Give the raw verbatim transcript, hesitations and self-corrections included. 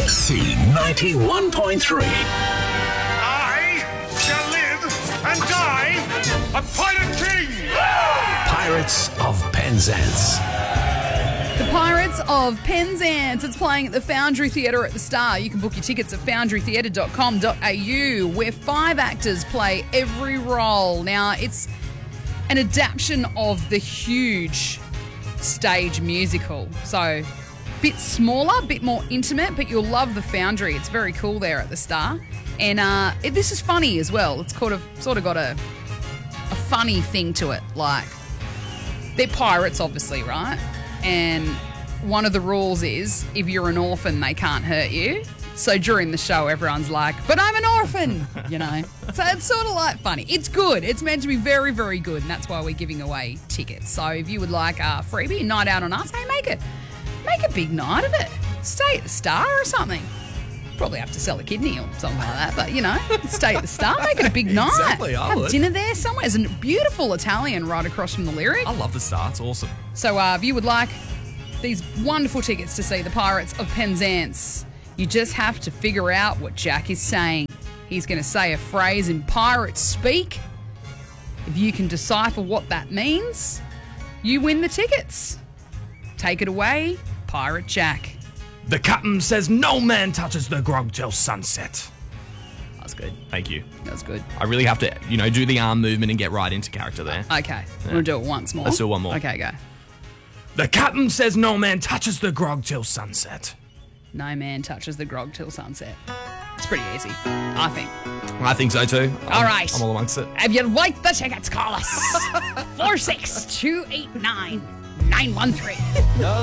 C ninety-one point three. I shall live and die a pirate king! Pirates of Penzance. The Pirates of Penzance. It's playing at the Foundry Theatre at the Star. You can book your tickets at foundry theatre dot com dot a u, where five actors play every role. Now, it's an adaptation of the huge stage musical. So, bit smaller, bit more intimate, but you'll love the Foundry. It's very cool there at the Star. And uh, it, this is funny as well. It's kind of, sort of got a, a funny thing to it. Like, they're pirates, obviously, right? And one of the rules is if you're an orphan, they can't hurt you. So during the show, everyone's like, but I'm an orphan, you know. So it's sort of like funny. It's good. It's meant to be very, very good, and that's why we're giving away tickets. So if you would like a freebie, night out on us, hey, make it, make a big night of it. Stay at the Star or something. Probably have to sell a kidney or something like that, but, you know, stay at the Star, make it a big night. Exactly, I Have would. dinner there somewhere. There's a beautiful Italian right across from the Lyric. I love the Star. It's awesome. So uh, if you would like these wonderful tickets to see the Pirates of Penzance, you just have to figure out what Jack is saying. He's going to say a phrase in pirate speak. If you can decipher what that means, you win the tickets. Take it away, Pirate Jack. The captain says no man touches the grog till sunset. That's good. Thank you. That's good. I really have to, you know, do the arm movement and get right into character there. Okay. Yeah. We'll do it once more. Let's do one more. Okay, go. The captain says no man touches the grog till sunset. No man touches the grog till sunset. It's pretty easy, I think. I think so too. All I'm, right. I'm all amongst it. If you like the tickets, call us. four six two eight nine nine one three.